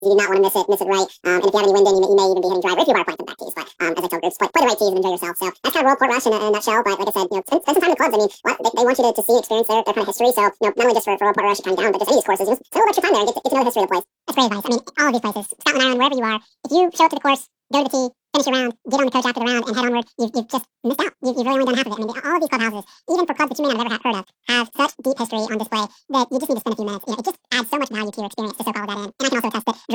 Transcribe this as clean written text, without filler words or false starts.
You do not want to miss it right. And if you have any wind in, you may even be hitting driver if you are applying some back tees. But as I tell groups, play the right tees and enjoy yourself. So that's kind of World Port Rush in a nutshell. But like I said, spend some time in the clubs. I mean, they want you to see and experience their kind of history. So not only just for World Port Rush kind of down, but just any of these courses, just spend a little extra time there and get to know the history of the place. That's great advice. I mean, all of these places, Scotland, Ireland, wherever you are, if you show up to the course, go to the tee, finish your round, get on the coach after the round, and head onward, you've just missed out. You've really only done half of it. I mean, all of these clubhouses, even for clubs that you may not have ever heard of, have such deep history on display that you just need to spend a few minutes. It just adds so much value to your experience to soak all of that in. And I can also attest that